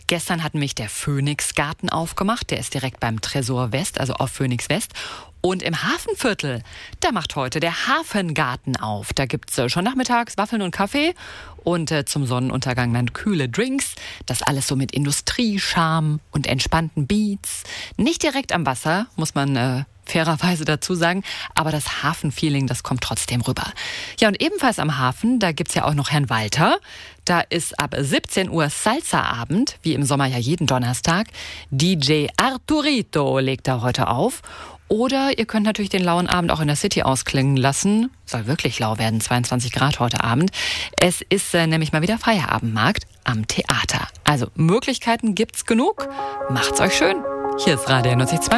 Gestern hat nämlich der Phoenixgarten aufgemacht. Der ist direkt beim Tresor West, also auf Phoenix West. Und im Hafenviertel, da macht heute der Hafengarten auf. Da gibt's schon nachmittags Waffeln und Kaffee und zum Sonnenuntergang dann kühle Drinks. Das alles so mit Industriescharme und entspannten Beats. Nicht direkt am Wasser, muss man fairerweise dazu sagen, aber das Hafenfeeling, das kommt trotzdem rüber. Ja, und ebenfalls am Hafen, da gibt's ja auch noch Herrn Walter. Da ist ab 17 Uhr Salsa-Abend, wie im Sommer ja jeden Donnerstag. DJ Arturito legt da heute auf. Oder ihr könnt natürlich den lauen Abend auch in der City ausklingen lassen. Soll wirklich lau werden, 22 Grad heute Abend. Es ist nämlich mal wieder Feierabendmarkt am Theater. Also Möglichkeiten gibt's genug. Macht's euch schön. Hier ist Radio 92.2.